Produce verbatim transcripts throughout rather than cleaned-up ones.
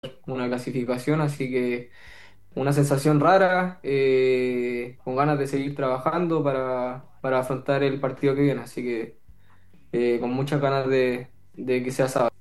una clasificación, así que una sensación rara, eh, con ganas de seguir trabajando para, para afrontar el partido que viene, así que eh, con muchas ganas de, de que sea sábado.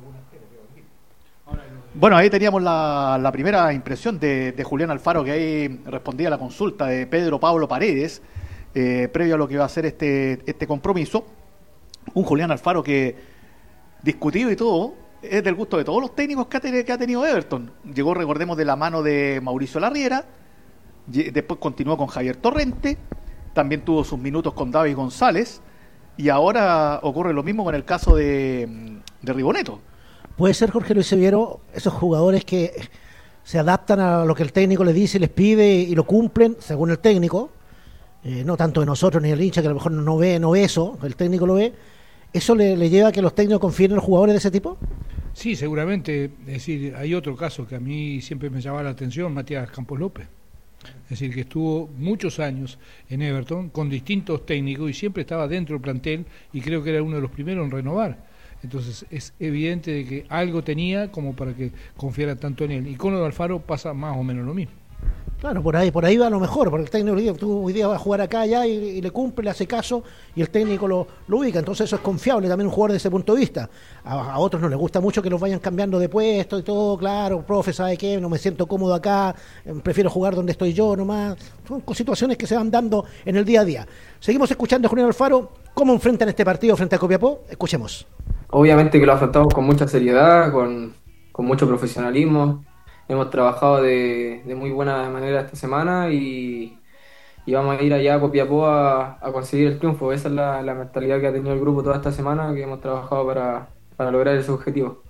Bueno, ahí teníamos la, la primera impresión de, de Julián Alfaro, que ahí respondía a la consulta de Pedro Pablo Paredes, eh, previo a lo que va a ser este, este compromiso. Un Julián Alfaro que, discutido y todo, es del gusto de todos los técnicos que ha, tenido, que ha tenido Everton. Llegó, recordemos, de la mano de Mauricio Larriera, después continuó con Javier Torrente, también tuvo sus minutos con David González, y ahora ocurre lo mismo con el caso de, de Riboneto. Puede ser, Jorge Luis Seviero, esos jugadores que se adaptan a lo que el técnico les dice, les pide y lo cumplen según el técnico, eh, no tanto de nosotros ni el hincha que a lo mejor no ve, no ve eso, el técnico lo ve. ¿Eso le, le lleva a que los técnicos confíen en los jugadores de ese tipo? Sí, seguramente. Es decir, hay otro caso que a mí siempre me llamaba la atención, Matías Campos López. Es decir, que estuvo muchos años en Everton con distintos técnicos y siempre estaba dentro del plantel y creo que era uno de los primeros en renovar. Entonces es evidente de que algo tenía como para que confiara tanto en él. Y con lo de Alfaro pasa más o menos lo mismo. Claro, por ahí por ahí va lo mejor, porque el técnico le dice, tú hoy día vas a jugar acá, allá, y, y le cumple, le hace caso, y el técnico lo, lo ubica. Entonces eso es confiable también un jugador de ese punto de vista. A, a otros no les gusta mucho que los vayan cambiando de puesto y todo, claro, profe, ¿sabe qué? No me siento cómodo acá, eh, prefiero jugar donde estoy yo nomás. Son situaciones que se van dando en el día a día. Seguimos escuchando a Julián Alfaro. ¿Cómo enfrentan este partido frente a Copiapó? Escuchemos. Obviamente que lo afrontamos con mucha seriedad, con, con mucho profesionalismo. Hemos trabajado de, de muy buena manera esta semana y, y vamos a ir allá a Copiapó a, a conseguir el triunfo. Esa es la, la mentalidad que ha tenido el grupo toda esta semana, que hemos trabajado para, para lograr ese objetivo.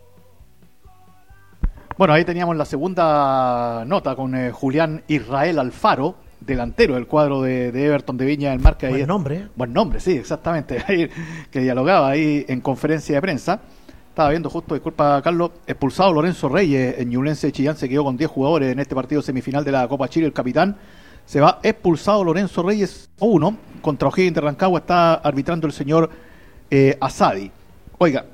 Bueno, ahí teníamos la segunda nota con eh, Julián Israel Alfaro, delantero del cuadro de, de Everton de Viña del Mar. Que Buen ahí, nombre. Buen nombre, sí, exactamente. Ahí, que dialogaba ahí en conferencia de prensa. Estaba viendo justo, disculpa Carlos, expulsado Lorenzo Reyes en Ñublense de Chillán, se quedó con diez jugadores en este partido semifinal de la Copa Chile, el capitán. Se va expulsado Lorenzo Reyes uno, contra O'Higgins de Rancagua está arbitrando el señor eh, Asadi. Oiga,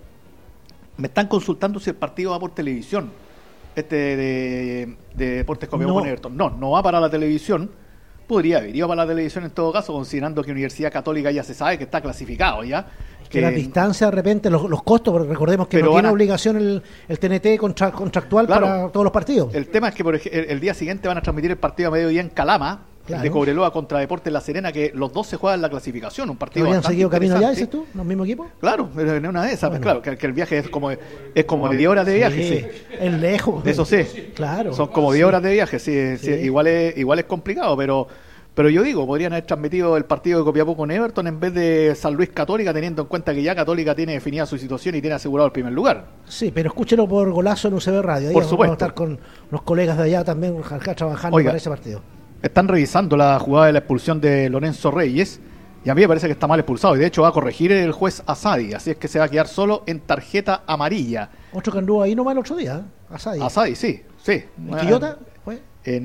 me están consultando si el partido va por televisión, este de, de Deportes Copiapó con Everton. No, no va para la televisión. Podría haber ido para la televisión en todo caso, considerando que Universidad Católica ya se sabe que está clasificado ya. Que la distancia de repente, los, los costos, porque recordemos que no tiene a, obligación el, el T N T contra, contractual, claro, para todos los partidos. El tema es que por ejemplo, el, el día siguiente van a transmitir el partido a mediodía en Calama, claro, de Cobreloa contra Deportes La Serena, que los dos se juegan la clasificación, un partido bastante seguido camino allá, dices tú, los mismos equipos. Claro, en una de esas, bueno, claro, que, que el viaje es como es como diez horas de viaje, sí. sí. Es lejos. Eso sí, claro. Son como diez sí. horas de viaje, sí, sí. sí. Igual es igual es complicado, pero Pero yo digo, podrían haber transmitido el partido de Copiapó con Everton en vez de San Luis Católica, teniendo en cuenta que ya Católica tiene definida su situación y tiene asegurado el primer lugar. Sí, pero escúchelo por Golazo en U C B Radio. Ahí por vamos supuesto. a estar con unos colegas de allá también acá trabajando. Oiga, para ese partido. Están revisando la jugada de la expulsión de Lorenzo Reyes y a mí me parece que está mal expulsado y de hecho va a corregir el juez Asadi, así es que se va a quedar solo en tarjeta amarilla. Otro que anduvo ahí nomás el otro día, Asadi. Asadi, sí, sí. ¿En Quillota fue? En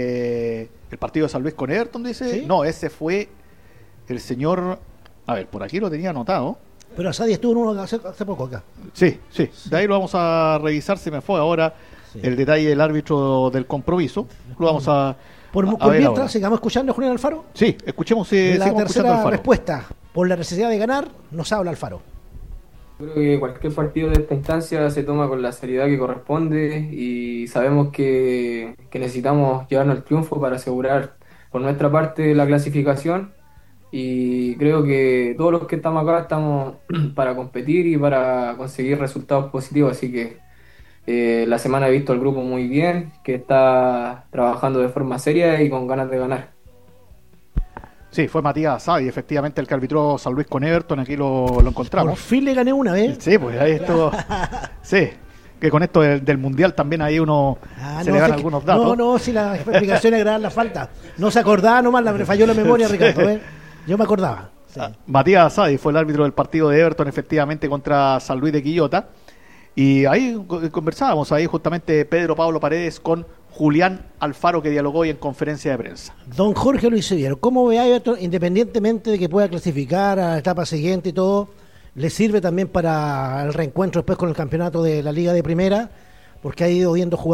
eh, el partido de San Luis con Everton, dice. ¿Sí? No, ese fue el señor. A ver, por aquí lo tenía anotado. Pero Asadi estuvo en uno hace, hace poco acá. Sí, sí, sí. De ahí lo vamos a revisar. Se me fue ahora sí. el detalle del árbitro del compromiso. Lo vamos a. Por, a, por a mientras, ahora. sigamos escuchando a Julián Alfaro. Sí, escuchemos. Eh, la tercera respuesta. Por la necesidad de ganar, nos habla Alfaro. Creo que cualquier partido de esta instancia se toma con la seriedad que corresponde y sabemos que, que necesitamos llevarnos el triunfo para asegurar por nuestra parte la clasificación y creo que todos los que estamos acá estamos para competir y para conseguir resultados positivos, así que eh, la semana he visto al grupo muy bien, que está trabajando de forma seria y con ganas de ganar. Sí, fue Matías Asadi, efectivamente, el que arbitró San Luis con Everton, aquí lo, lo encontramos. Por fin le gané una vez. Sí, pues ahí estuvo. Sí, que con esto del, del Mundial también ahí uno ah, se no, le dan algunos datos. No, no, si las explicaciones eran la falta. No se acordaba nomás, la, me falló la memoria, Ricardo. ¿eh? Yo me acordaba. Sí. Ah, Matías Asadi fue el árbitro del partido de Everton, efectivamente, contra San Luis de Quillota. Y ahí conversábamos, ahí justamente Pedro Pablo Paredes con Julián Alfaro, que dialogó hoy en conferencia de prensa. Don Jorge Luis Seviero, ¿cómo ve a Everton, independientemente de que pueda clasificar a la etapa siguiente y todo, le sirve también para el reencuentro después con el campeonato de la Liga de Primera, porque ha ido viendo jugadores